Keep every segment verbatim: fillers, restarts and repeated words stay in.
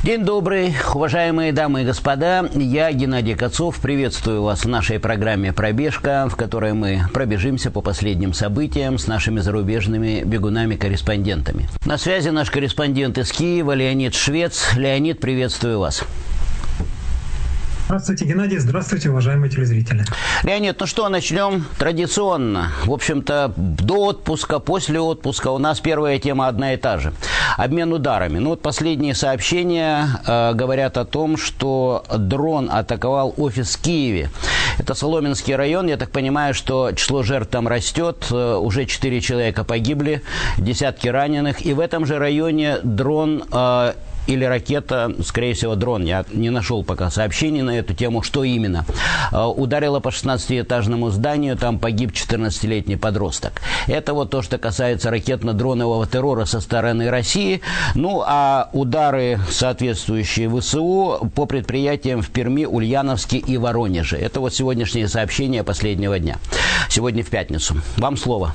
День добрый, уважаемые дамы и господа. Я, Геннадий Кацов, приветствую вас в нашей программе «Пробежка», в которой мы пробежимся по последним событиям с нашими зарубежными бегунами-корреспондентами. На связи наш корреспондент из Киева Леонид Швец. Леонид, приветствую вас. Здравствуйте, Геннадий. Здравствуйте, уважаемые телезрители. Леонид, ну что, начнем традиционно. В общем-то, до отпуска, после отпуска у нас первая тема одна и та же. Обмен ударами. Ну вот последние сообщения э, говорят о том, что дрон атаковал офис в Киеве. Это Соломенский район. Я так понимаю, что число жертв там растет. Э, уже четыре человека погибли, десятки раненых. И в этом же районе дрон... Э, или ракета, скорее всего, дрон, я не нашел пока сообщений на эту тему, что именно, ударила по шестнадцатиэтажному зданию, там погиб четырнадцатилетний подросток. Это вот то, что касается ракетно-дронового террора со стороны России. Ну, а удары, соответствующие ВСУ, по предприятиям в Перми, Ульяновске и Воронеже. Это вот сегодняшние сообщения последнего дня. Сегодня в пятницу. Вам слово.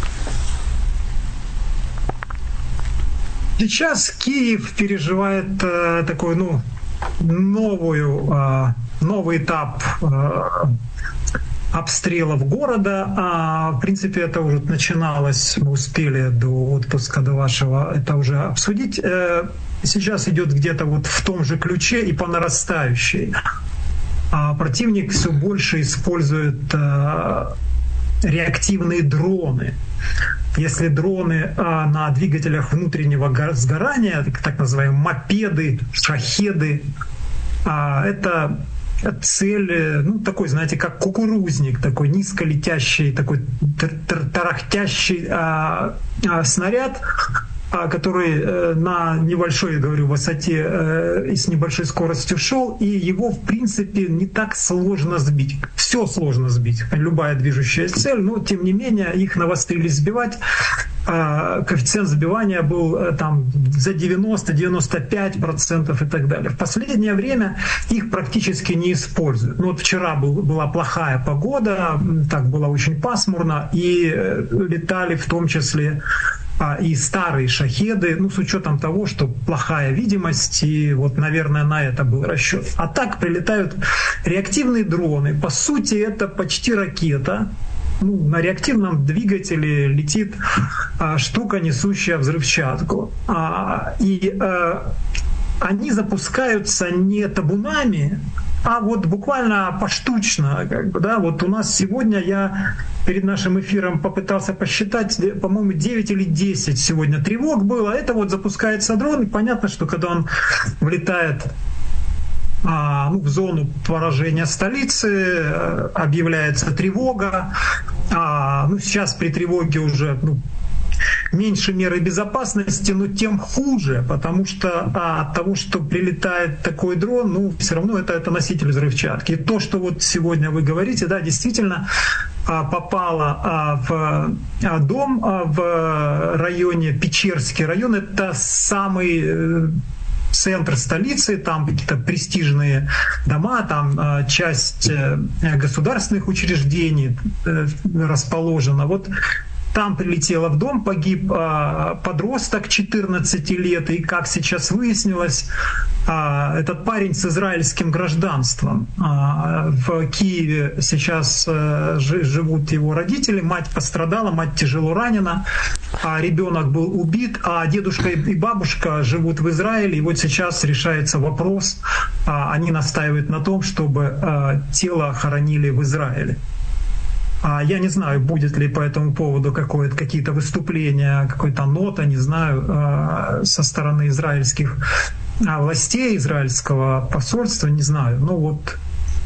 Сейчас Киев переживает э, такой, ну, новую, э, новый этап э, обстрелов города. А, в принципе, это уже начиналось, мы успели до отпуска, до вашего, это уже обсудить. Э, сейчас идет где-то вот в том же ключе и по нарастающей. А противник все больше использует э, реактивные дроны. Если дроны а, на двигателях внутреннего сгорания, так называемые мопеды, шахеды, а, это цель, ну, такой, знаете, как кукурузник, такой низколетящий, такой тарахтящий а, а, снаряд, а, который э, на небольшой, я говорю, высоте э, и с небольшой скоростью шел, и его, в принципе, не так сложно сбить. Все сложно сбить, любая движущая цель, но, тем не менее, их навострились сбивать. А, коэффициент сбивания был э, там за девяносто - девяносто пять процентов и так далее. В последнее время их практически не используют. Ну, вот вчера был, была плохая погода, так было очень пасмурно, и э, летали в том числе и старые шахеды, ну, с учетом того, что плохая видимость, и вот, наверное, на это был расчет. А так прилетают реактивные дроны. По сути, это почти ракета. Ну, на реактивном двигателе летит а, штука, несущая взрывчатку. А, и а, они запускаются не табунами, а вот буквально поштучно. Как бы, да? Вот у нас сегодня, я перед нашим эфиром попытался посчитать, по-моему, девять или десять сегодня тревог было. Это вот запускается дрон, и понятно, что когда он влетает а, ну, в зону поражения столицы, объявляется тревога. А, ну, сейчас при тревоге уже... Ну, меньше меры безопасности, но тем хуже, потому что а, от того, что прилетает такой дрон, ну, все равно это, это носитель взрывчатки. И то, что вот сегодня вы говорите, да, действительно а, попало а, в а, дом а, в районе, Печерский район, это самый... Э, центр столицы, там какие-то престижные дома, там э, часть э, государственных учреждений э, расположена. Вот там прилетело в дом, погиб э, подросток четырнадцати лет, и, как сейчас выяснилось, э, этот парень с израильским гражданством. Э, в Киеве сейчас э, живут его родители, мать пострадала, мать тяжело ранена, а ребенок был убит, а дедушка и бабушка живут в Израиле, и вот сейчас решается вопрос, э, они настаивают на том, чтобы э, тело хоронили в Израиле. Я не знаю, будет ли по этому поводу какие-то выступления, какая-то нота, не знаю, со стороны израильских властей, израильского посольства, не знаю. Ну вот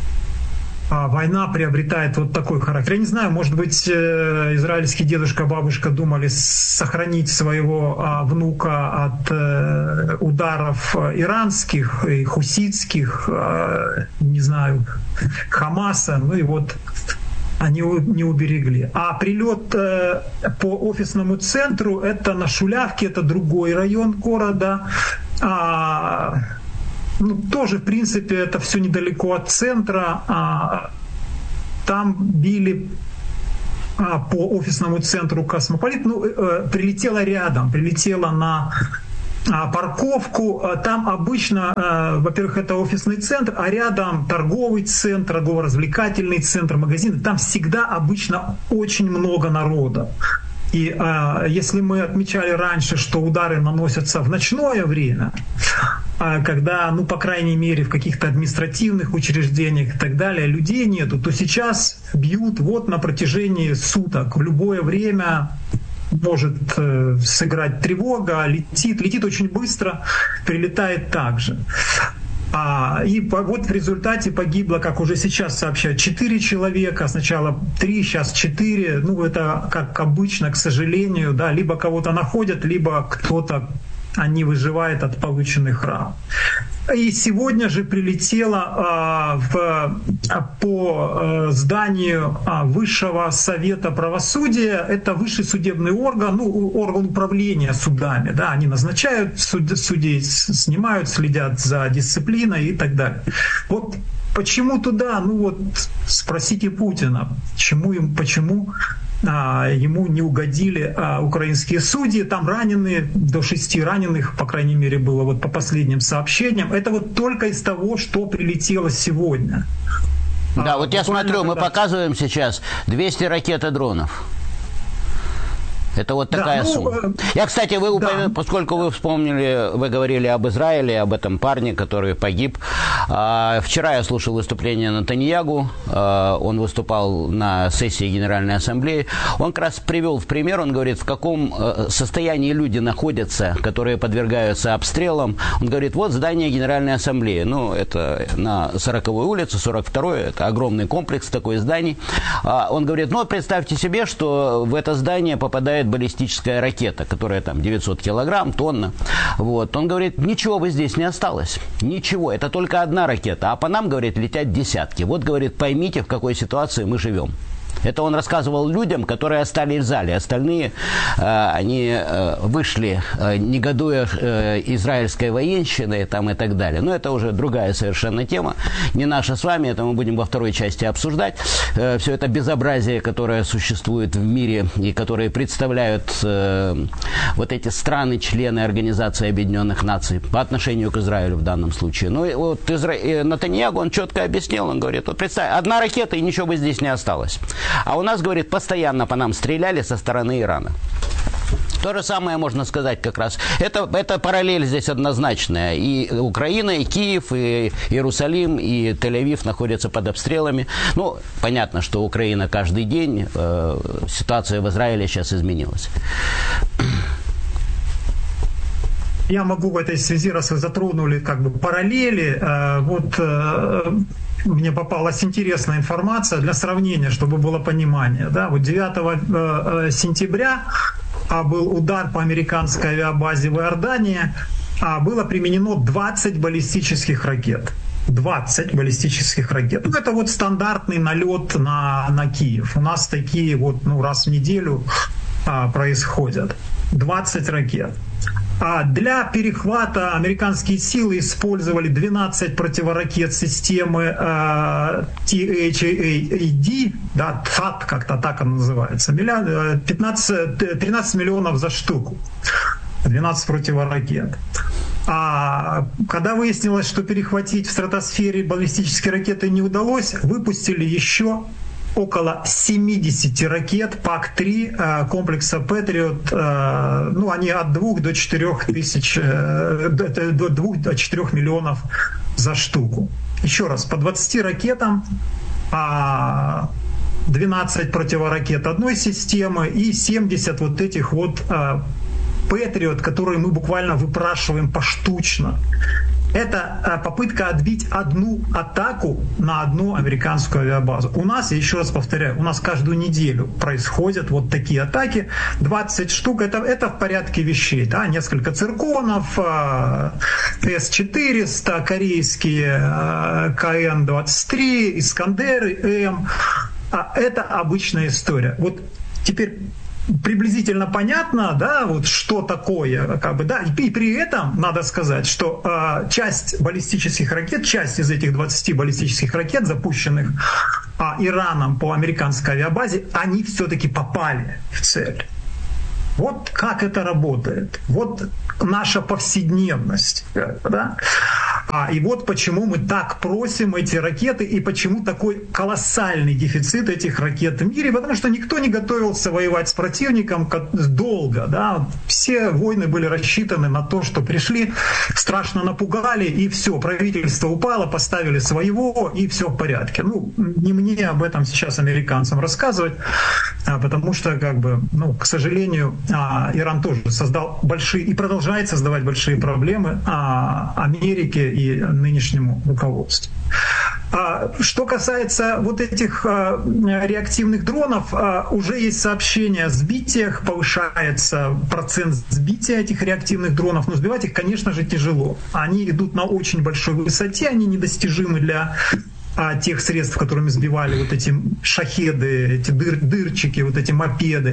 война приобретает вот такой характер. Я не знаю, может быть, израильский дедушка, бабушка думали сохранить своего внука от ударов иранских и хуситских, не знаю, Хамаса, ну и вот они не уберегли. А прилет э, по офисному центру — это на Шулявке, это другой район города. А, ну, тоже, в принципе, это все недалеко от центра. А, там били а, по офисному центру «Космополит». Ну, э, прилетела рядом, прилетела на парковку. Там обычно, во-первых, это офисный центр, а рядом торговый центр, торгово-развлекательный центр, магазин. Там всегда обычно очень много народа. И э, если мы отмечали раньше, что удары наносятся в ночное время, э, когда, ну, по крайней мере, в каких-то административных учреждениях и так далее людей нету, то сейчас бьют вот на протяжении суток. В любое время может э, сыграть тревога, летит, летит очень быстро, прилетает так же. А, и вот в результате погибло, как уже сейчас сообщают, четыре человека, сначала три, сейчас четыре. Ну, это, как обычно, к сожалению, да, либо кого-то находят, либо кто-то а не выживает от полученных ран. И сегодня же прилетело а, в, а, по а, зданию а, Высшего Совета Правосудия. Это высший судебный орган, ну, орган управления судами. Да, они назначают суд, судей, снимают, следят за дисциплиной и так далее. Вот почему туда? Ну вот спросите Путина, почему им, почему а, ему не угодили а, украинские судьи. Там раненые, до шести раненых, по крайней мере, было вот по последним сообщениям. Это вот только из того, что прилетело сегодня. Да, а, вот я смотрю, мы показываем сейчас двести ракет и дронов. Это вот такая да, ну, сумма. Я, кстати, вы упомянули, да. Поскольку вы вспомнили, вы говорили об Израиле, об этом парне, который погиб. Вчера я слушал выступление Нетаньягу. Он выступал на сессии Генеральной Ассамблеи. Он как раз привел в пример, он говорит, в каком состоянии люди находятся, которые подвергаются обстрелам. Он говорит, вот здание Генеральной Ассамблеи. Ну, это на сороковой улице, сорок второй, это огромный комплекс такой зданий. Он говорит, ну, представьте себе, что в это здание попадает баллистическая ракета, которая там девятьсот килограмм, тонна. Вот. Он говорит, ничего бы здесь не осталось. Ничего. Это только одна ракета. А по нам, говорит, летят десятки. Вот, говорит, поймите, в какой ситуации мы живем. Это он рассказывал людям, которые остались в зале. Остальные, э, они э, вышли, э, негодуя э, израильской военщиной там, и так далее. Но это уже другая совершенно тема. Не наша с вами, это мы будем во второй части обсуждать. Э, все это безобразие, которое существует в мире и которые представляют э, вот эти страны, члены Организации Объединенных Наций по отношению к Израилю в данном случае. Ну, и вот Изра... Нетаньягу, он четко объяснил, он говорит, вот представь, одна ракета и ничего бы здесь не осталось. А у нас, говорит, постоянно по нам стреляли со стороны Ирана. То же самое можно сказать как раз. Это, это параллель здесь однозначная. И Украина, и Киев, и Иерусалим, и Тель-Авив находятся под обстрелами. Ну, понятно, что Украина каждый день, э, ситуация в Израиле сейчас изменилась. Я могу в этой связи, раз вы затронули как бы параллели, э, вот... Э, мне попалась интересная информация для сравнения, чтобы было понимание. Да? Вот девятого сентября был удар по американской авиабазе в Иордании, было применено двадцать баллистических ракет. двадцать баллистических ракет. Ну, это вот стандартный налет на, на Киев. У нас такие вот ну, раз в неделю а, происходят. двадцать ракет. А для перехвата американские силы использовали двенадцать противоракет системы э, Ти Эйч Эй Ди, да, ТХАД, как-то так он называется, пятнадцать, тринадцать миллионов за штуку, двенадцать противоракет. А когда выяснилось, что перехватить в стратосфере баллистические ракеты не удалось, выпустили еще около семьдесят ракет пак три комплекса Патриот, ну, они от двух до четырёх тысяч, до двух до четырёх миллионов за штуку. Еще раз, по двадцати ракетам, двенадцать противоракет одной системы и семьдесят вот этих вот Патриот, которые мы буквально выпрашиваем поштучно. Это попытка отбить одну атаку на одну американскую авиабазу. У нас, я еще раз повторяю, у нас каждую неделю происходят вот такие атаки. двадцать штук, это, это в порядке вещей. Да? Несколько цирконов, С четыреста, корейские Ка Эн двадцать три, Искандеры, М. Это обычная история. Вот теперь... приблизительно понятно, да, вот что такое, как бы, да, и при этом надо сказать, что э, часть баллистических ракет, часть из этих двадцати баллистических ракет, запущенных э, Ираном по американской авиабазе, они все-таки попали в цель. Вот как это работает. Вот наша повседневность. Да? А, и вот почему мы так просим эти ракеты, и почему такой колоссальный дефицит этих ракет в мире, потому что никто не готовился воевать с противником долго. Да? Все войны были рассчитаны на то, что пришли, страшно напугали, и все, правительство упало, поставили своего, и все в порядке. Ну, не мне об этом сейчас американцам рассказывать, потому что, как бы, ну, к сожалению, Иран тоже создал большие и продолжает создавать большие проблемы Америке и нынешнему руководству. Что касается вот этих реактивных дронов, уже есть сообщения о сбитиях, повышается процент сбития этих реактивных дронов, но сбивать их, конечно же, тяжело. Они идут на очень большой высоте, они недостижимы для тех средств, которыми сбивали вот эти шахеды, эти дыр, дырчики, вот эти мопеды.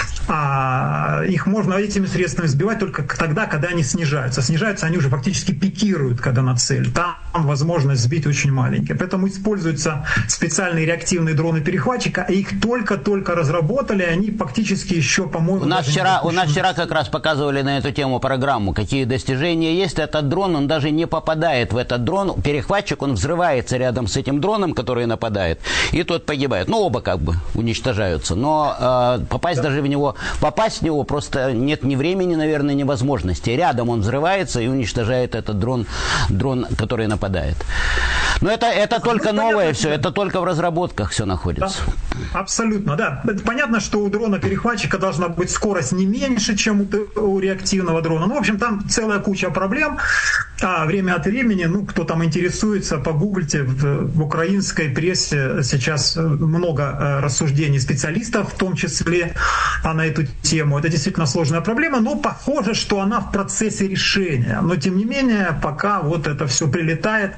А их можно этими средствами сбивать только тогда, когда они снижаются. Снижаются они уже фактически пикируют, когда на цель. Там возможность сбить очень маленькая. Поэтому используются специальные реактивные дроны-перехватчика, и их только-только разработали, они фактически еще, по-моему... У нас, вчера, у нас вчера как раз показывали на эту тему программу, какие достижения есть. Этот дрон, он даже не попадает в этот дрон. Перехватчик, он взрывается рядом с этим дроном, который нападает, и тот погибает. Ну, оба как бы уничтожаются. Но э, попасть да. даже в него, попасть в него просто нет ни времени, наверное, ни возможности. Рядом он взрывается и уничтожает этот дрон, дрон, который нападает. Но это, это только ну, новое все, это только в разработках все находится. Да, абсолютно, да. Понятно, что у дрона-перехватчика должна быть скорость не меньше, чем у, у реактивного дрона. Ну, в общем, там целая куча проблем. А время от времени, ну, кто там интересуется, погуглите, в, в украинской прессе сейчас много рассуждений специалистов, в том числе на эту тему. Это действительно сложная проблема, но похоже, что она в процессе решения. Но, тем не менее, пока вот это все прилетает,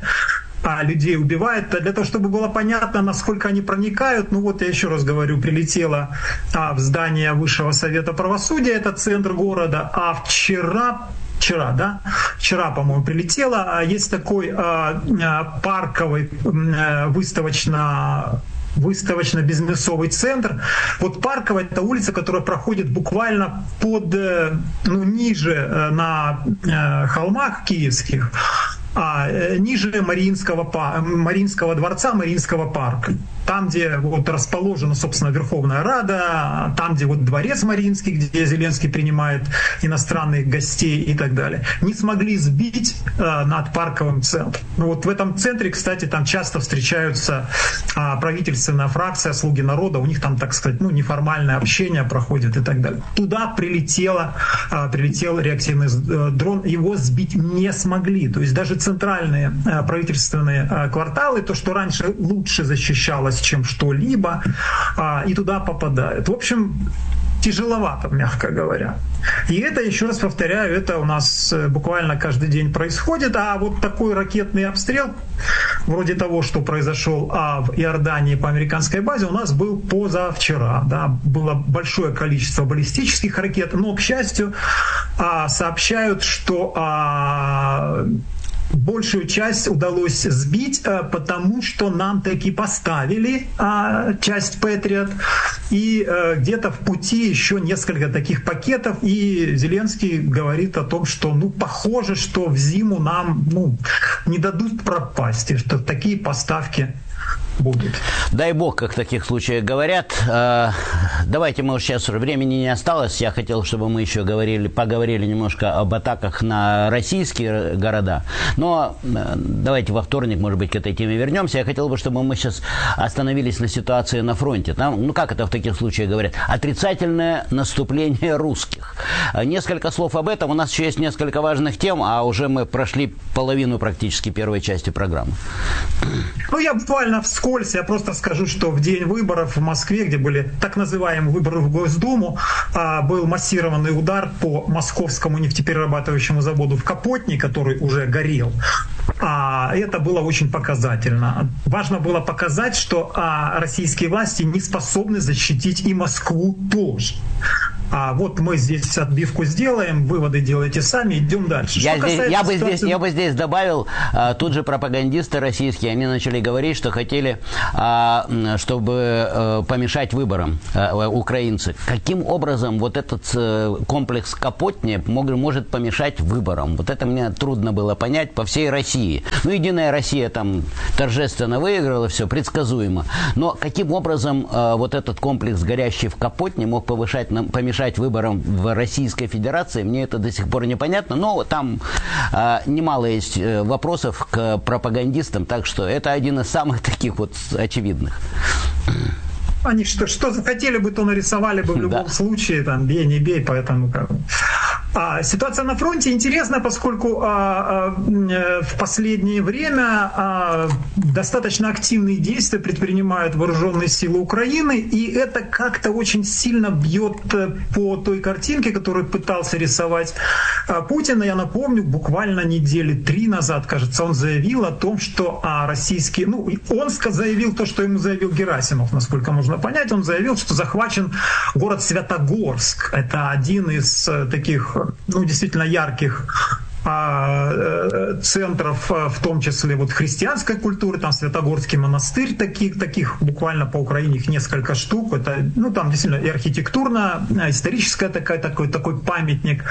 а людей убивает. Для того, чтобы было понятно, насколько они проникают, ну вот я еще раз говорю, прилетело а, в здание Высшего Совета Правосудия, это центр города, а вчера Вчера, да? Вчера, по-моему, прилетело. Есть такой а, парковый а, выставочно выставочно-бизнесовый центр. Вот Парковая — это улица, которая проходит буквально под, ну, ниже на холмах киевских, а ниже Мариинского, Мариинского дворца, Мариинского парка. Там, где вот расположена, собственно, Верховная Рада, там, где вот дворец Мариинский, где Зеленский принимает иностранных гостей и так далее, не смогли сбить э, над парковым центром. Ну, вот в этом центре, кстати, там часто встречаются э, правительственная фракция «Слуги народа», у них там, так сказать, ну, неформальное общение проходит и так далее. Туда прилетело, э, прилетел реактивный э, дрон, его сбить не смогли. То есть даже центральные э, правительственные э, кварталы, то, что раньше лучше защищалось, чем что-либо, а, и туда попадают. В общем, тяжеловато, мягко говоря. И это, еще раз повторяю, это у нас буквально каждый день происходит. А вот такой ракетный обстрел, вроде того, что произошел а, в Иордании по американской базе, у нас был позавчера. Да, было большое количество баллистических ракет, но, к счастью, а, сообщают, что а, большую часть удалось сбить, потому что нам таки поставили а, часть Патриот, и а, где-то в пути еще несколько таких пакетов, и Зеленский говорит о том, что, ну, похоже, что в зиму нам, ну, не дадут пропасть, и что такие поставки будет. Дай бог, как в таких случаях говорят. Давайте, мы уже сейчас, времени не осталось. Я хотел, чтобы мы еще говорили, поговорили немножко об атаках на российские города. Но давайте во вторник, может быть, к этой теме вернемся. Я хотел бы, чтобы мы сейчас остановились на ситуации на фронте. Там, ну, как это в таких случаях говорят? Отрицательное наступление русских. Несколько слов об этом. У нас еще есть несколько важных тем, а уже мы прошли половину практически первой части программы. Ну, я буквально вскользь, я просто скажу, что в день выборов в Москве, где были так называемые выборы в Госдуму, был массированный удар по московскому нефтеперерабатывающему заводу в Капотне, который уже горел. А это было очень показательно. Важно было показать, что а, российские власти не способны защитить и Москву тоже. а вот мы здесь отбивку сделаем, выводы делайте сами, идем дальше. Я, здесь, я, бы здесь, я бы здесь добавил, а, тут же пропагандисты российские, они начали говорить, что хотели, а, чтобы а, помешать выборам а, украинцы. Каким образом вот этот а, комплекс Капотни мог, может помешать выборам? Вот это мне трудно было понять по всей России. Ну, Единая Россия там торжественно выиграла, все предсказуемо. Но каким образом а, вот этот комплекс, горящий в Капотни, мог повышать, помешать выборам в Российской Федерации, мне это до сих пор непонятно, но там а, немало есть вопросов к пропагандистам, так что это один из самых таких вот очевидных. Они что, что захотели бы, то нарисовали бы в любом да. случае, там, бей, не бей, поэтому как... А, ситуация на фронте интересна, поскольку а, а, в последнее время а, достаточно активные действия предпринимают вооруженные силы Украины, и это как-то очень сильно бьет по той картинке, которую пытался рисовать а, Путин. Я напомню, буквально недели три назад, кажется, он заявил о том, что а, российские... Ну, он заявил то, что ему заявил Герасимов, насколько можно понять. Он заявил, что захвачен город Святогорск. Это один из таких, ну, действительно ярких а, центров, в том числе вот христианской культуры, там Святогорский монастырь, таких, таких буквально по Украине их несколько штук. Это, ну, там действительно и архитектурно, историческая такая, такой, такой памятник.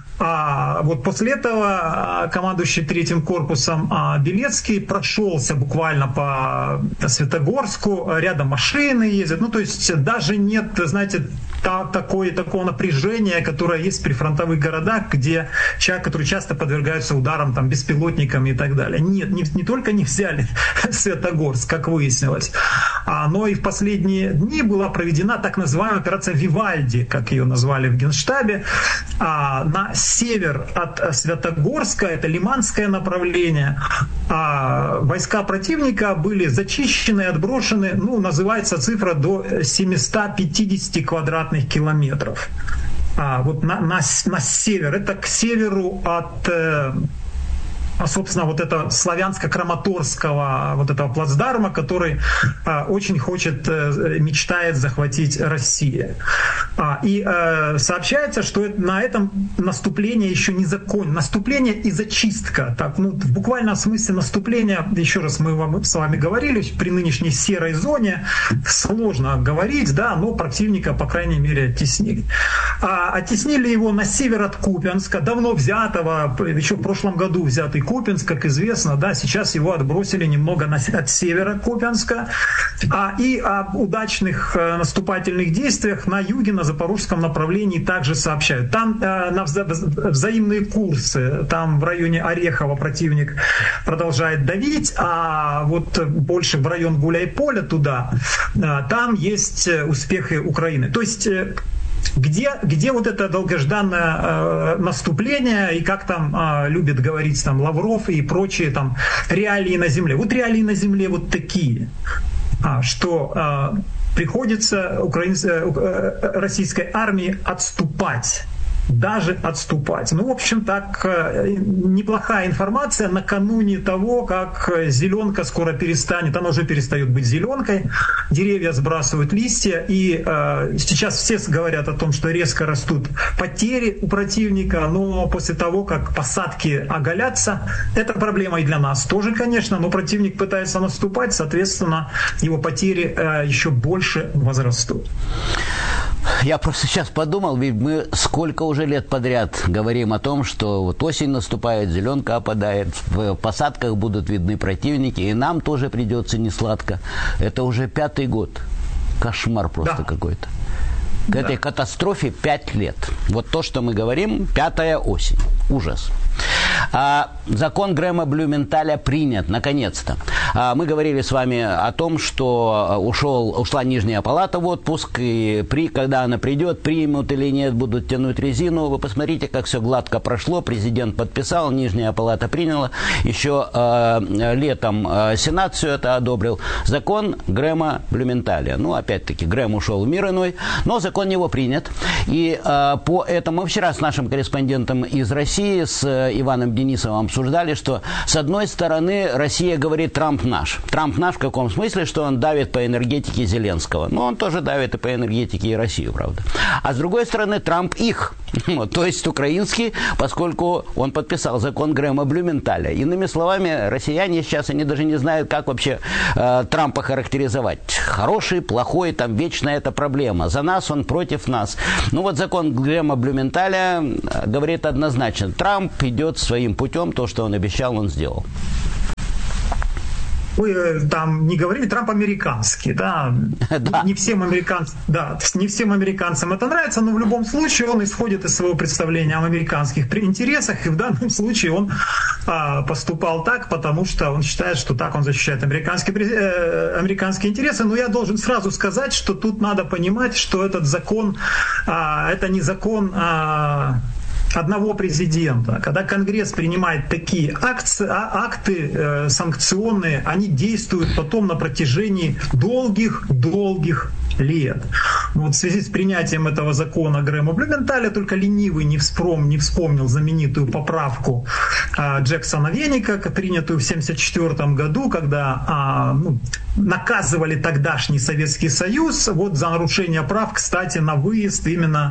А вот после этого командующий третьим корпусом Белецкий прошелся буквально по Святогорску, рядом машины ездят, ну, то есть даже нет, знаете, такое, такого напряжения, которое есть при фронтовых городах, где человек, который часто подвергаются ударам там, беспилотниками и так далее. Нет, не, не только не взяли Святогорск, как выяснилось, а, но и в последние дни была проведена так называемая операция «Вивальди», как ее назвали в Генштабе, а, на север от Святогорска, это Лиманское направление. А, войска противника были зачищены, отброшены, ну, называется цифра до семьсот пятьдесят квадратных километров. А, вот на, на, на север, это к северу от, э, собственно, вот этого славянско-краматорского вот этого плацдарма, который э, очень хочет, э, мечтает захватить Россия. А, и э, сообщается, что на этом наступление еще не закончено. Наступление и зачистка. Так, ну, в буквальном смысле наступление, еще раз мы вам, с вами говорили, при нынешней серой зоне сложно говорить, да, но противника, по крайней мере, оттеснили. А, оттеснили его на север от Купянска, давно взятого, еще в прошлом году взятый Купянск, как известно, да, сейчас его отбросили немного на, от севера Купянска. А, и о удачных э, наступательных действиях на юге, на запорожском направлении также сообщают. Там э, на вза- взаимные курсы, там в районе Орехова противник продолжает давить, а вот больше в район Гуляйполя туда, э, там есть успехи Украины. То есть э, Где, где вот это долгожданное э, наступление, и как там э, любит говорить там Лавров и прочие там реалии на земле. Вот реалии на земле вот такие, а, что э, приходится украинской, э, российской армии отступать. Даже отступать. Ну, в общем, так, неплохая информация накануне того, как зеленка скоро перестанет, она уже перестает быть зеленкой, деревья сбрасывают листья, и э, сейчас все говорят о том, что резко растут потери у противника, но после того, как посадки оголятся, это проблема и для нас тоже, конечно, но противник пытается наступать, соответственно, его потери э, еще больше возрастут. Я просто сейчас подумал, ведь мы сколько уже лет подряд говорим о том, что вот осень наступает, зеленка опадает, в посадках будут видны противники, и нам тоже придется несладко. Это уже пятый год. Кошмар просто, да, какой-то. К да. этой катастрофе пять лет. Вот то, что мы говорим, пятая осень. Ужас. А, закон Грэма Блюменталя принят, наконец-то. А, мы говорили с вами о том, что ушел, ушла Нижняя палата в отпуск, и при, когда она придет, примут или нет, будут тянуть резину. Вы посмотрите, как все гладко прошло. Президент подписал, Нижняя палата приняла. Еще э, летом э, Сенат все это одобрил. Закон Грэма Блюменталя. Ну, опять-таки, Грэм ушел в мир иной, но закон его принят. И э, по этому мы вчера с нашим корреспондентом из России, с Иваном Денисовым, обсуждали, что с одной стороны Россия говорит, Трамп Трамп наш. Трамп наш в каком смысле, что он давит по энергетике Зеленского. Но он тоже давит и по энергетике и Россию, правда. А с другой стороны, Трамп их. Вот, то есть украинский, поскольку он подписал закон Грэма Блюменталя. Иными словами, россияне сейчас, они даже не знают, как вообще э, Трампа характеризовать. Хороший, плохой, там вечная эта проблема. За нас он, против нас. Ну вот закон Грэма Блюменталя говорит однозначно. Трамп идет своим путем, то, что он обещал, он сделал. Вы там не говорили, Трамп американский, да? да. Не всем американцам, да, не всем американцам это нравится, но в любом случае он исходит из своего представления о американских интересах, и в данном случае он а, поступал так, потому что он считает, что так он защищает американские, э, американские интересы. Но я должен сразу сказать, что тут надо понимать, что этот закон, а, это не закон... А, одного президента. Когда Конгресс принимает такие акции, акты э, санкционные, они действуют потом на протяжении долгих-долгих лет. Вот в связи с принятием этого закона Грэма Блюменталя только ленивый не, вспром, не вспомнил знаменитую поправку э, Джексона Веника, принятую в тысяча девятьсот семьдесят четвёртом году, когда э, ну, наказывали тогдашний Советский Союз вот за нарушение прав, кстати, на выезд именно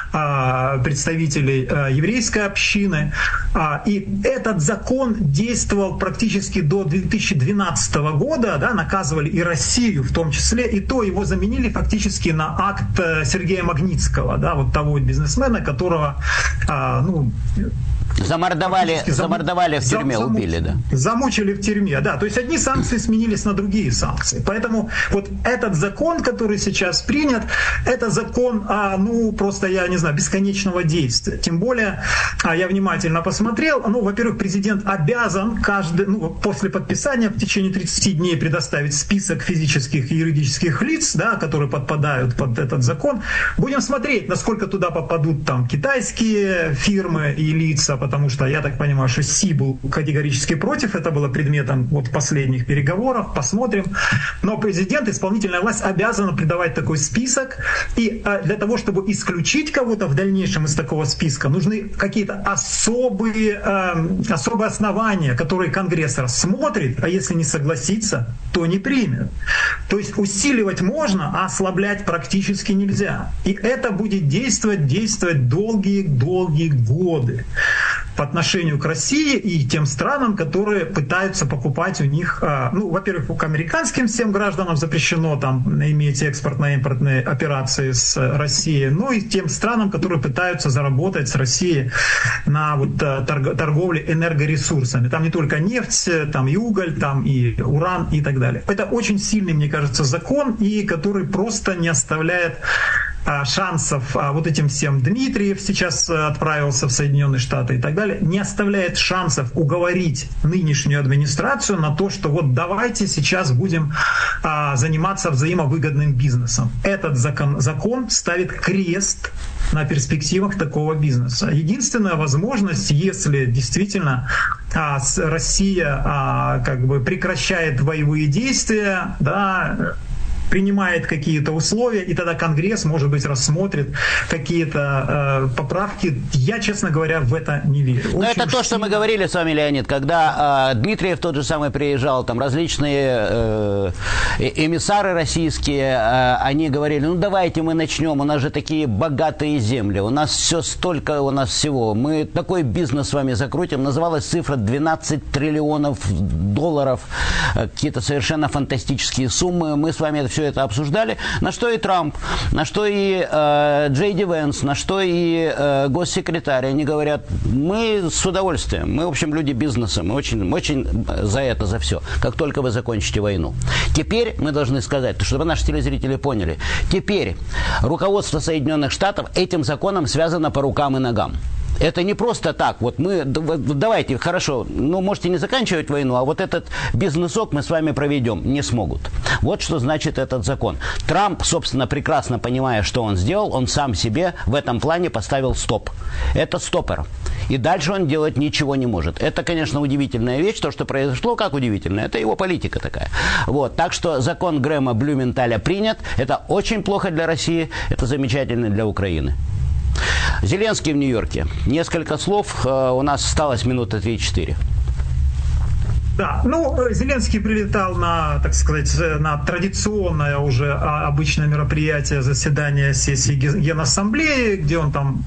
э, представителей э, еврейской общины. И этот закон действовал практически до две тысячи двенадцатого года, да, наказывали и Россию в том числе, и то его заменили фактически на акт Сергея Магнитского, да, вот того бизнесмена, которого, ну, Замордовали, зам... замордовали в тюрьме, зам... убили, да. Замучили в тюрьме, да. То есть одни санкции сменились на другие санкции. Поэтому вот этот закон, который сейчас принят, это закон, а, ну, просто, я не знаю, бесконечного действия. Тем более, а, я внимательно посмотрел, ну, во-первых, президент обязан каждый, ну, после подписания в течение тридцати дней предоставить список физических и юридических лиц, да, которые подпадают под этот закон. Будем смотреть, насколько туда попадут там китайские фирмы и лица, потому что я так понимаю, что Си был категорически против, это было предметом вот последних переговоров, посмотрим. Но президент, исполнительная власть обязана придавать такой список, и для того, чтобы исключить кого-то в дальнейшем из такого списка, нужны какие-то особые, э, особые основания, которые Конгресс рассмотрит, а если не согласится, то не примет. То есть усиливать можно, а ослаблять практически нельзя. И это будет действовать, действовать долгие-долгие годы по отношению к России и тем странам, которые пытаются покупать у них, ну, во-первых, к американским всем гражданам запрещено там иметь экспортно-импортные операции с Россией, ну и тем странам, которые пытаются заработать с Россией на вот торговле энергоресурсами. Там не только нефть, там и уголь, там и уран и так далее. Это очень сильный, мне кажется, закон, и который просто не оставляет шансов вот этим всем. Дмитриев сейчас отправился в Соединенные Штаты и так далее, не оставляет шансов уговорить нынешнюю администрацию на то, что вот давайте сейчас будем а, заниматься взаимовыгодным бизнесом. Этот закон, закон ставит крест на перспективах такого бизнеса. Единственная возможность, если действительно а, Россия а, как бы прекращает боевые действия, да, принимает какие-то условия, и тогда Конгресс, может быть, рассмотрит какие-то э, поправки. Я, честно говоря, в это не верю. Но это то, что мы говорили с вами, Леонид, когда э, Дмитриев тот же самый приезжал, там различные э, эмиссары российские, э, они говорили, ну давайте мы начнем, у нас же такие богатые земли, у нас все столько, у нас всего, мы такой бизнес с вами закрутим. Называлась цифра двенадцать триллионов долларов, э, какие-то совершенно фантастические суммы. Мы с вами это все это обсуждали, на что и Трамп, на что и э, Джей Ди Венс, на что и э, госсекретарь, они говорят, мы с удовольствием, мы, в общем, люди бизнеса, мы очень, очень за это, за все, как только вы закончите войну. Теперь мы должны сказать, чтобы наши телезрители поняли, теперь руководство Соединенных Штатов этим законом связано по рукам и ногам. Это не просто так, вот мы, давайте, хорошо, ну, можете не заканчивать войну, а вот этот бизнесок мы с вами проведем, не смогут. Вот что значит этот закон. Трамп, собственно, прекрасно понимая, что он сделал, он сам себе в этом плане поставил стоп. Это стопор. И дальше он делать ничего не может. Это, конечно, удивительная вещь, то, что произошло, как удивительно, это его политика такая. Вот, так что закон Грэма Блюменталя принят, это очень плохо для России, это замечательно для Украины. Зеленский в Нью-Йорке. Несколько слов. У нас осталось минуты три-четыре. Да, ну, Зеленский прилетал на, так сказать, на традиционное уже обычное мероприятие, заседание сессии Генассамблеи, где он там,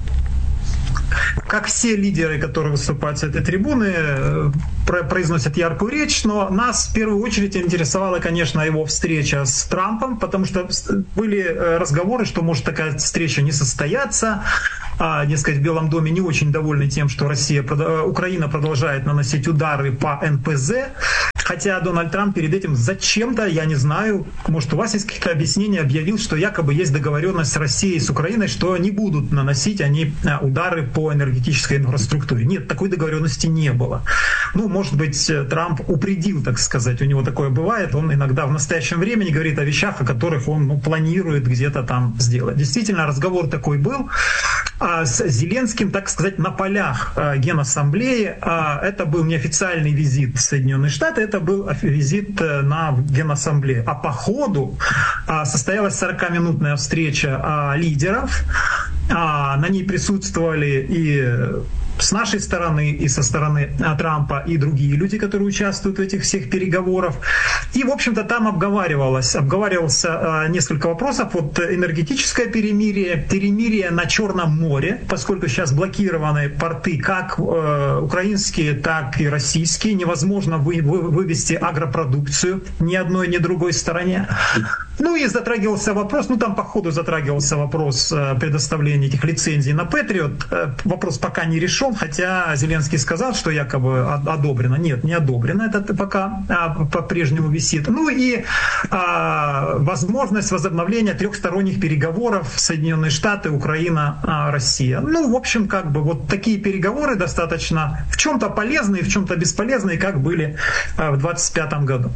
как все лидеры, которые выступают с этой трибуны, произносят яркую речь, но нас в первую очередь интересовала, конечно, его встреча с Трампом, потому что были разговоры, что может такая встреча не состояться. А, дескать, в Белом доме не очень довольны тем, что Россия, Украина продолжает наносить удары по эн пэ зэ. Хотя Дональд Трамп перед этим зачем-то, я не знаю, может, у вас есть какие-то объяснения, объявил, что якобы есть договоренность с Россией и с Украиной, что не будут наносить они удары по энергетической инфраструктуре. Нет, такой договоренности не было. Ну, может быть, Трамп упредил, так сказать, у него такое бывает. Он иногда в настоящем времени говорит о вещах, о которых он ну, планирует где-то там сделать. Действительно, разговор такой был. А с Зеленским, так сказать, на полях Генассамблеи. Это был неофициальный визит в Соединенные Штаты, это был визит на Генассамблею. А по ходу состоялась сорокаминутная встреча лидеров. На ней присутствовали и с нашей стороны, и со стороны Трампа, и другие люди, которые участвуют в этих всех переговорах. И, в общем-то, там обговаривалось, обговаривался несколько вопросов. Вот энергетическое перемирие, перемирие на Черном море, поскольку сейчас блокированы порты как украинские, так и российские. Невозможно вы, вы, вывести агропродукцию ни одной, ни другой стороне. Ну и затрагивался вопрос, ну там по ходу затрагивался вопрос предоставления этих лицензий на Патриот. Вопрос пока не решен, хотя Зеленский сказал, что якобы одобрено. Нет, не одобрено, это пока по-прежнему висит. Ну и а, возможность возобновления трехсторонних переговоров Соединенные Штаты, Украина, а, Россия. Ну, в общем, как бы вот такие переговоры достаточно в чем-то полезные, в чем-то бесполезные, как были а, в двадцать пятом году.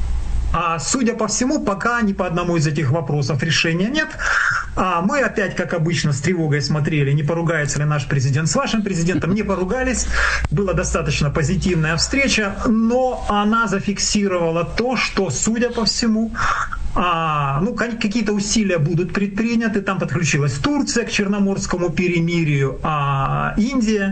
А судя по всему, пока ни по одному из этих вопросов решения нет. А мы опять, как обычно, с тревогой смотрели, не поругается ли наш президент с вашим президентом. Не поругались. Была достаточно позитивная встреча, но она зафиксировала то, что, судя по всему, а, ну, какие-то усилия будут предприняты. Там подключилась Турция к Черноморскому перемирию, а, Индия.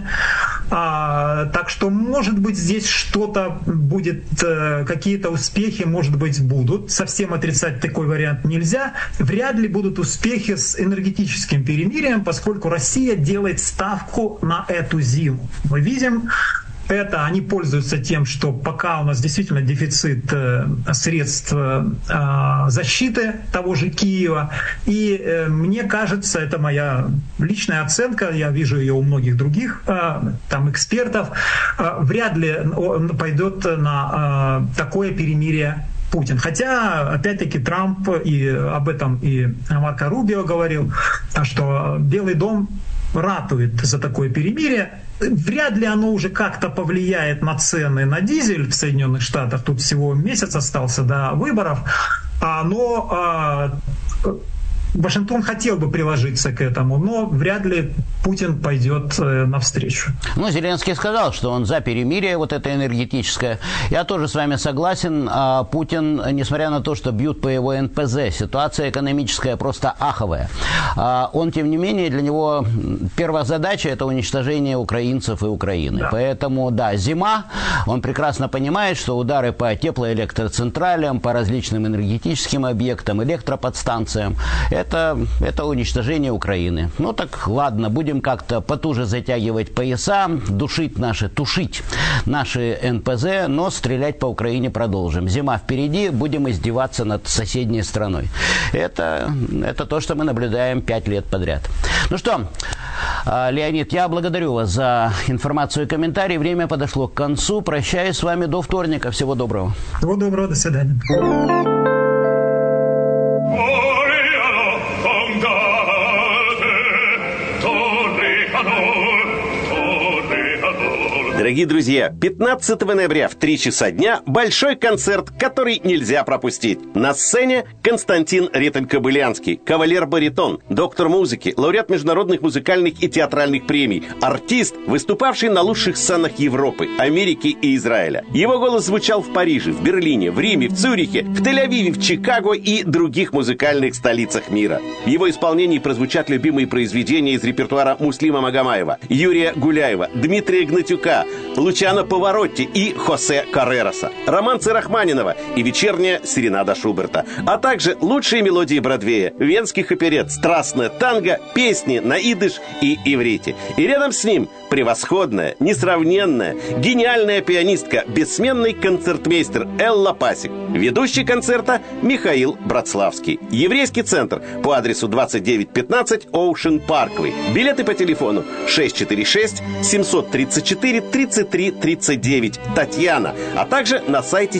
А, так что, может быть, здесь что-то будет, какие-то успехи, может быть, будут. Совсем отрицать такой вариант нельзя. Вряд ли будут успехи с энергетическим перемирием, поскольку Россия делает ставку на эту зиму. Мы видим, это они пользуются тем, что пока у нас действительно дефицит э, средств э, защиты того же Киева. И э, мне кажется, это моя личная оценка, я вижу ее у многих других э, там экспертов, э, вряд ли он пойдет на э, такое перемирие Путин. Хотя, опять-таки, Трамп, и об этом и Марко Рубио говорил, что Белый дом ратует за такое перемирие. Вряд ли оно уже как-то повлияет на цены на дизель в Соединенных Штатах. Тут всего месяц остался до выборов. Но Вашингтон хотел бы приложиться к этому, но вряд ли Путин пойдет навстречу. Ну, Зеленский сказал, что он за перемирие, вот это энергетическое. Я тоже с вами согласен. Путин, несмотря на то, что бьют по его эн пэ зэ, ситуация экономическая просто аховая. Он, тем не менее, для него первая задача – это уничтожение украинцев и Украины. Да. Поэтому, да, зима, он прекрасно понимает, что удары по теплоэлектроцентралям, по различным энергетическим объектам, электроподстанциям – Это, это уничтожение Украины. Ну так ладно, будем как-то потуже затягивать пояса, душить наши, тушить наши эн пэ зэ, но стрелять по Украине продолжим. Зима впереди, будем издеваться над соседней страной. Это, это то, что мы наблюдаем пять лет подряд. Ну что, Леонид, я благодарю вас за информацию и комментарии. Время подошло к концу. Прощаюсь с вами до вторника. Всего доброго. Всего доброго, до свидания. Дорогие друзья, пятнадцатого ноября в три часа дня большой концерт, который нельзя пропустить. На сцене Константин Ретель-Кобылянский, кавалер-баритон, доктор музыки, лауреат международных музыкальных и театральных премий, артист, выступавший на лучших сценах Европы, Америки и Израиля. Его голос звучал в Париже, в Берлине, в Риме, в Цюрихе, в Тель-Авиве, в Чикаго и других музыкальных столицах мира. В его исполнении прозвучат любимые произведения из репертуара Муслима Магомаева, Юрия Гуляева, Дмитрия Гнатюка, Лучано Паваротти и Хосе Каррероса, романсы Рахманинова и вечерняя серенада Шуберта, а также лучшие мелодии Бродвея, венских оперет, страстное танго, песни на идыш и иврите. И рядом с ним превосходная, несравненная, гениальная пианистка, бессменный концертмейстер Элла Пасик. Ведущий концерта Михаил Братславский. Еврейский центр по адресу двадцать девять пятнадцать Оушен Парквей. Билеты по телефону шесть четыре шесть семь три четыре тридцать три тридцать девять Татьяна, а также на сайте